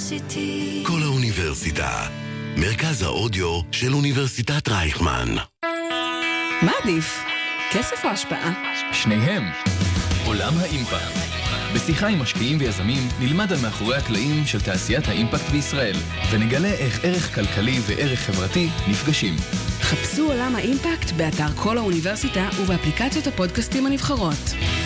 University. כל האוניברסיטה, מרכז האודיו של אוניברסיטת רייכמן. מה עדיף? כסף או השפעה? שניהם. עולם האימפקט. בשיחה עם משקיעים ויזמים נלמד על מאחורי הקלעים של תעשיית האימפקט בישראל, ונגלה איך ערך כלכלי וערך חברתי נפגשים. חפשו עולם האימפקט באתר כל האוניברסיטה ובאפליקציות הפודקאסטים הנבחרות.